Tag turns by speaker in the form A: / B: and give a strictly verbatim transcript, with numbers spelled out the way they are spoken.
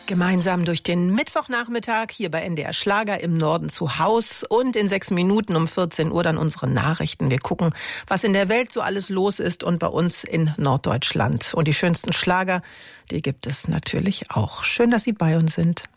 A: Gemeinsam durch den Mittwochnachmittag hier bei N D R Schlager im Norden zu Haus und in sechs Minuten um vierzehn Uhr dann unsere Nachrichten. Wir gucken, was in der Welt so alles los ist und bei uns in Norddeutschland. Und die schönsten Schlager, die gibt es natürlich auch. Schön, dass Sie bei uns sind.